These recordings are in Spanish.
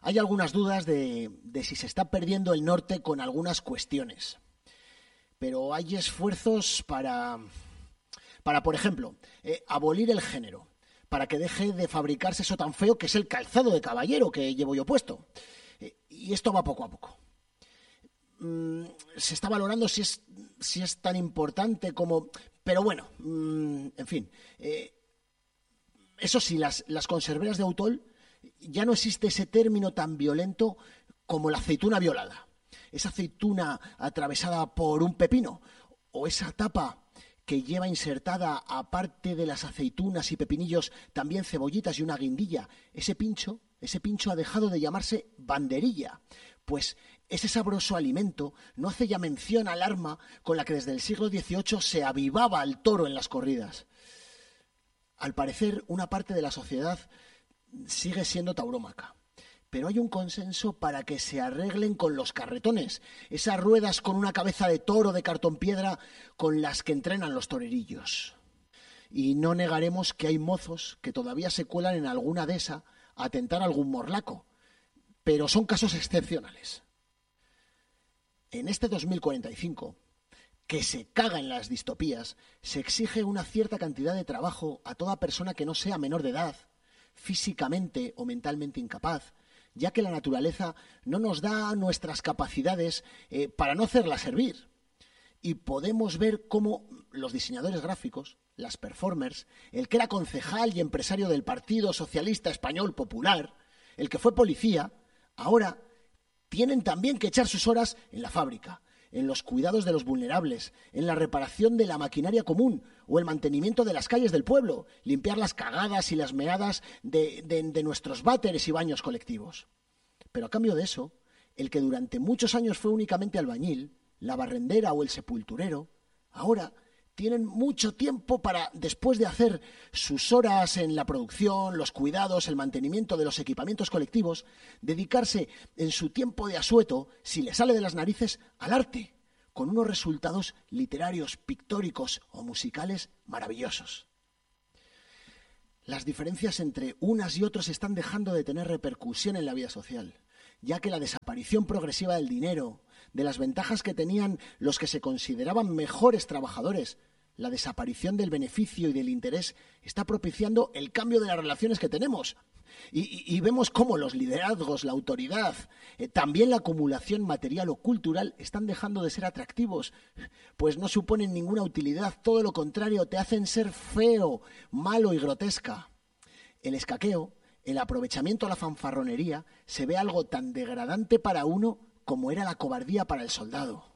hay algunas dudas de si se está perdiendo el norte con algunas cuestiones. Pero hay esfuerzos para por ejemplo, abolir el género, para que deje de fabricarse eso tan feo que es el calzado de caballero que llevo yo puesto. Y esto va poco a poco. Se está valorando si es tan importante como... Pero bueno, en fin. Eso sí, las conserveras de Autol ya no existe ese término tan violento como la aceituna violada. Esa aceituna atravesada por un pepino o esa tapa que lleva insertada, aparte de las aceitunas y pepinillos, también cebollitas y una guindilla. Ese pincho ha dejado de llamarse banderilla, pues ese sabroso alimento no hace ya mención al arma con la que desde el siglo XVIII se avivaba el toro en las corridas. Al parecer, una parte de la sociedad sigue siendo taurómaca. Pero hay un consenso para que se arreglen con los carretones, esas ruedas con una cabeza de toro de cartón piedra con las que entrenan los torerillos. Y no negaremos que hay mozos que todavía se cuelan en alguna dehesa a tentar algún morlaco, pero son casos excepcionales. En este 2045, que se caga en las distopías, se exige una cierta cantidad de trabajo a toda persona que no sea menor de edad, físicamente o mentalmente incapaz, ya que la naturaleza no nos da nuestras capacidades para no hacerla servir. Y podemos ver cómo los diseñadores gráficos, las performers, el que era concejal y empresario del Partido Socialista Español Popular, el que fue policía, ahora tienen también que echar sus horas en la fábrica, en los cuidados de los vulnerables, en la reparación de la maquinaria común o el mantenimiento de las calles del pueblo, limpiar las cagadas y las meadas de nuestros váteres y baños colectivos. Pero a cambio de eso, el que durante muchos años fue únicamente albañil, la barrendera o el sepulturero, ahora tienen mucho tiempo para, después de hacer sus horas en la producción, los cuidados, el mantenimiento de los equipamientos colectivos, dedicarse en su tiempo de asueto, si le sale de las narices, al arte, con unos resultados literarios, pictóricos o musicales maravillosos. Las diferencias entre unas y otros están dejando de tener repercusión en la vida social, ya que la desaparición progresiva del dinero, de las ventajas que tenían los que se consideraban mejores trabajadores, la desaparición del beneficio y del interés está propiciando el cambio de las relaciones que tenemos. Y vemos cómo los liderazgos, la autoridad, también la acumulación material o cultural están dejando de ser atractivos, pues no suponen ninguna utilidad, todo lo contrario, te hacen ser feo, malo y grotesca. El escaqueo, el aprovechamiento a la fanfarronería, se ve algo tan degradante para uno como era la cobardía para el soldado.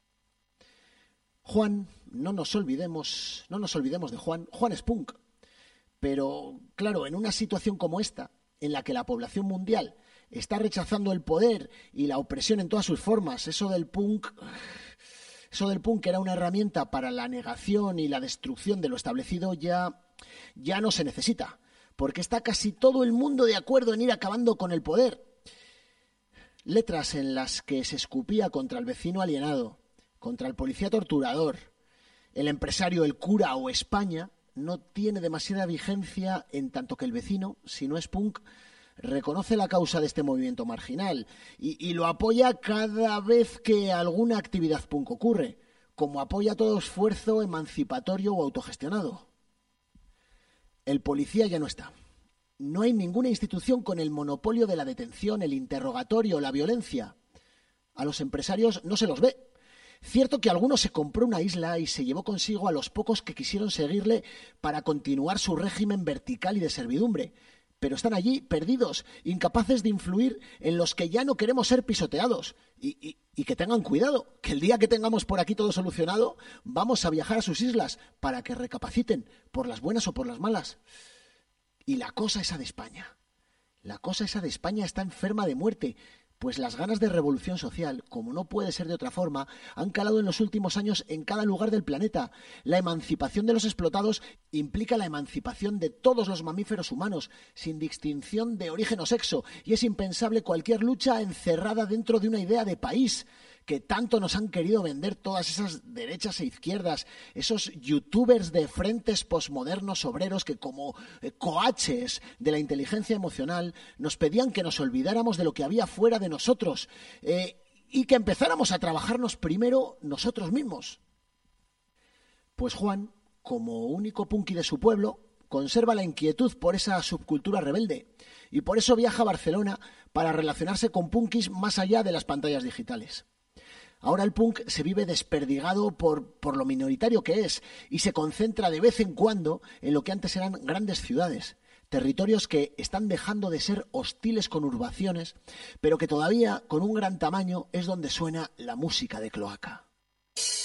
Juan, no nos olvidemos de Juan. Juan es punk. Pero, claro, en una situación como esta, en la que la población mundial está rechazando el poder y la opresión en todas sus formas, eso del punk era una herramienta para la negación y la destrucción de lo establecido, ya no se necesita, porque está casi todo el mundo de acuerdo en ir acabando con el poder. Letras en las que se escupía contra el vecino alienado, contra el policía torturador, el empresario, el cura o España, no tiene demasiada vigencia en tanto que el vecino, si no es punk, reconoce la causa de este movimiento marginal y lo apoya cada vez que alguna actividad punk ocurre, como apoya todo esfuerzo emancipatorio o autogestionado. El policía ya no está. No hay ninguna institución con el monopolio de la detención, el interrogatorio, la violencia. A los empresarios no se los ve. Cierto que alguno se compró una isla y se llevó consigo a los pocos que quisieron seguirle para continuar su régimen vertical y de servidumbre, pero están allí perdidos, incapaces de influir en los que ya no queremos ser pisoteados. Y que tengan cuidado, que el día que tengamos por aquí todo solucionado, vamos a viajar a sus islas para que recapaciten, por las buenas o por las malas. Y la cosa esa de España está enferma de muerte, pues las ganas de revolución social, como no puede ser de otra forma, han calado en los últimos años en cada lugar del planeta. La emancipación de los explotados implica la emancipación de todos los mamíferos humanos, sin distinción de origen o sexo, y es impensable cualquier lucha encerrada dentro de una idea de país que tanto nos han querido vender todas esas derechas e izquierdas, esos youtubers de frentes posmodernos obreros que como coaches de la inteligencia emocional nos pedían que nos olvidáramos de lo que había fuera de nosotros y que empezáramos a trabajarnos primero nosotros mismos. Pues Juan, como único punky de su pueblo, conserva la inquietud por esa subcultura rebelde y por eso viaja a Barcelona para relacionarse con punkis más allá de las pantallas digitales. Ahora el punk se vive desperdigado por lo minoritario que es y se concentra de vez en cuando en lo que antes eran grandes ciudades, territorios que están dejando de ser hostiles conurbaciones, pero que todavía con un gran tamaño es donde suena la música de cloaca.